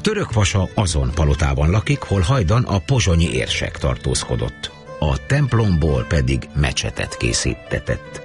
A török pasa azon palotában lakik, hol hajdan a pozsonyi érsek tartózkodott. A templomból pedig mecsetet készítetett.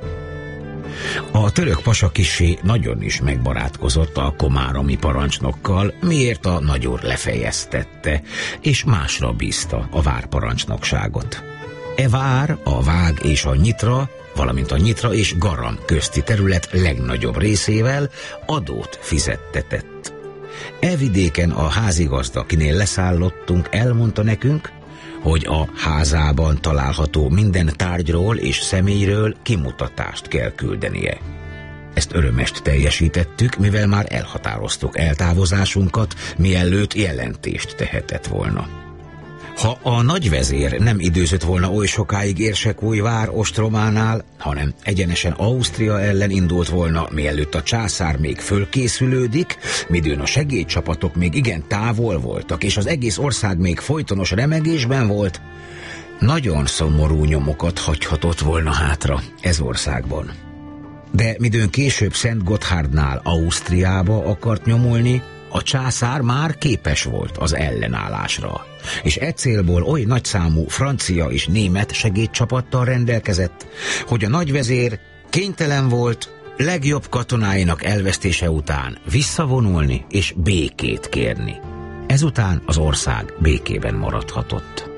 A török pasa kissé nagyon is megbarátkozott a komáromi parancsnokkal, miért a nagyúr lefejeztette, és másra bízta a várparancsnokságot. E vár, a Vág és a Nyitra, valamint a Nyitra és Garam közti terület legnagyobb részével adót fizettetett. E vidéken a házigazda, kinél leszállottunk, elmondta nekünk, hogy a házában található minden tárgyról és személyről kimutatást kell küldenie. Ezt örömest teljesítettük, mivel már elhatároztuk eltávozásunkat, mielőtt jelentést tehetett volna. Ha a nagyvezér nem időzött volna oly sokáig Érsekújvár ostrománál, hanem egyenesen Ausztria ellen indult volna, mielőtt a császár még fölkészülődik, midőn a segédcsapatok még igen távol voltak, és az egész ország még folytonos remegésben volt, nagyon szomorú nyomokat hagyhatott volna hátra ez országban. De midőn később Szent Gotthárdnál Ausztriába akart nyomulni, a császár már képes volt az ellenállásra, és e célból oly nagyszámú francia és német segédcsapattal rendelkezett, hogy a nagyvezér kénytelen volt legjobb katonáinak elvesztése után visszavonulni és békét kérni. Ezután az ország békében maradhatott.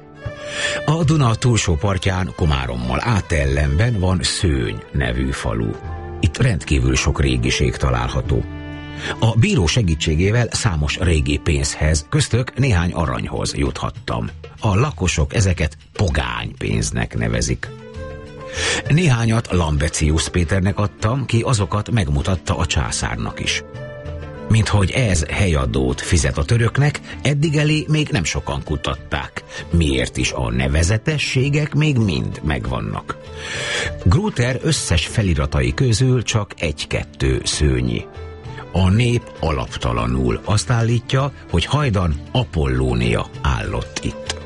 A Duna túlsó partján, Komárommal átellenben van Szőny nevű falu. Itt rendkívül sok régiség található. A bíró segítségével számos régi pénzhez, köztük néhány aranyhoz juthattam. A lakosok ezeket pogánypénznek nevezik. Néhányat Lambecius Péternek adtam, ki azokat megmutatta a császárnak is. Minthogy ez helyadót fizet a töröknek, eddig elé még nem sokan kutatták. Miért is a nevezetességek még mind megvannak. Grúter összes feliratai közül csak egy-kettő szőnyi. A nép alaptalanul azt állítja, hogy hajdan Apollónia állott itt.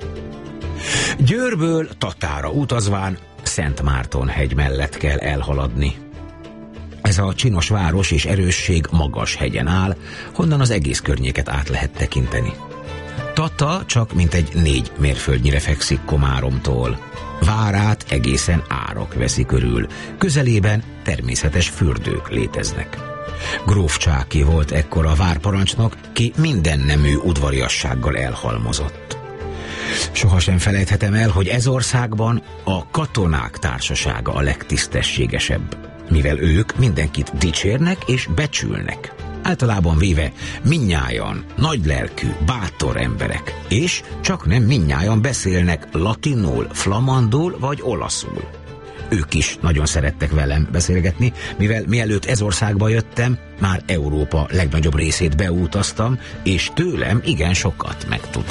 Győrből Tatára utazván Szentmártonhegy mellett kell elhaladni. Ez a csinos város és erősség magas hegyen áll, honnan az egész környéket át lehet tekinteni. Tata csak mintegy 4 mérföldnyire fekszik Komáromtól. Várát egészen árok veszi körül, közelében természetes fürdők léteznek. Gróf Csáky volt ekkor a várparancsnok, ki minden nemű udvariassággal elhalmozott. Sohasem felejthetem el, hogy ez országban a katonák társasága a legtisztességesebb, mivel ők mindenkit dicsérnek és becsülnek. Általában véve mindnyájan nagylelkű, bátor emberek, és csak nem mindnyájan beszélnek latinul, flamandul vagy olaszul. Ők is nagyon szerettek velem beszélgetni, mivel mielőtt ez országba jöttem, már Európa legnagyobb részét beutaztam, és tőlem igen sokat megtudtak.